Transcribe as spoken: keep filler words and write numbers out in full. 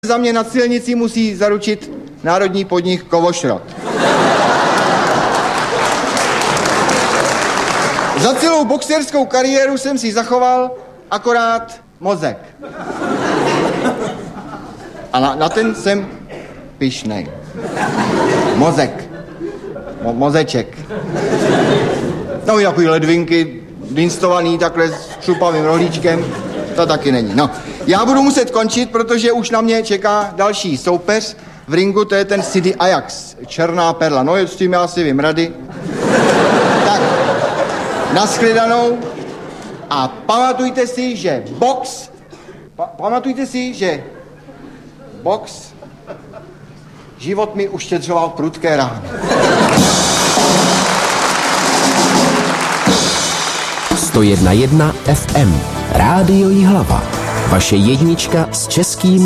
Za mě na silnici musí zaručit národní podnik Kovošrot. Za celou boxerskou kariéru jsem si zachoval akorát mozek. A na, na ten jsem pyšnej. Mozek. Mo, mozeček. No i takový ledvinky, dinstovaný takhle s šupavým rohlíčkem, to taky není. No, já budu muset končit, protože už na mě čeká další soupeř v ringu, to je ten Sidy Ajax, černá perla. No, s tím já si vím rady. Tak, nashledanou a pamatujte si, že box, pa, pamatujte si, že box život mi uštědřoval prudké rány. sto jedna jedna F M. Rádio Jihlava. Vaše jednička s českým